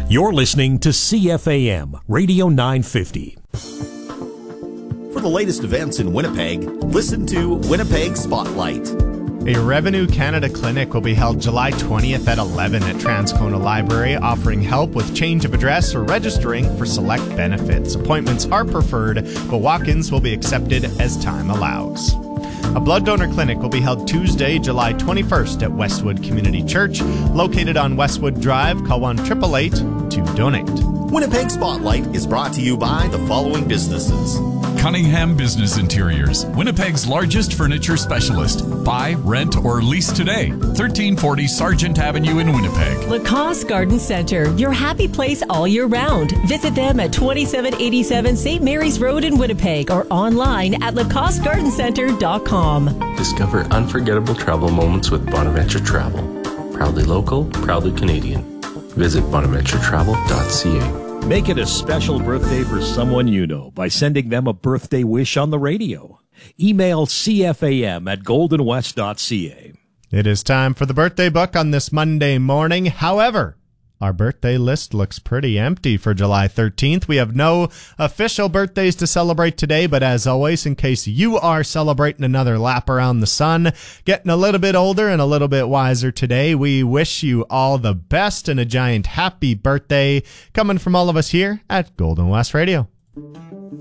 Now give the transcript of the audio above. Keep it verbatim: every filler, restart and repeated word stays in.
You're listening to C F A M Radio nine fifty. For the latest events in Winnipeg, listen to Winnipeg Spotlight. A Revenue Canada clinic will be held July twentieth at eleven at Transcona Library, offering help with change of address or registering for select benefits. Appointments are preferred, but walk-ins will be accepted as time allows. A blood donor clinic will be held Tuesday, July twenty-first at Westwood Community Church, located on Westwood Drive. Call one eight eight eight to donate. Winnipeg Spotlight is brought to you by the following businesses. Cunningham Business Interiors, Winnipeg's largest furniture specialist. Buy, rent, or lease today. thirteen forty Sargent Avenue in Winnipeg. Lacoste Garden Center, your happy place all year round. Visit them at twenty-seven eighty-seven Saint Mary's Road in Winnipeg or online at lacoste garden center dot com. Discover unforgettable travel moments with Bonaventure Travel. Proudly local, proudly Canadian. Visit bonaventure travel dot c a. Make it a special birthday for someone you know by sending them a birthday wish on the radio. Email C F A M at golden west dot c a. It is time for the birthday book on this Monday morning. However, our birthday list looks pretty empty for July thirteenth. We have no official birthdays to celebrate today, but as always, in case you are celebrating another lap around the sun, getting a little bit older and a little bit wiser today, we wish you all the best and a giant happy birthday coming from all of us here at Golden West Radio.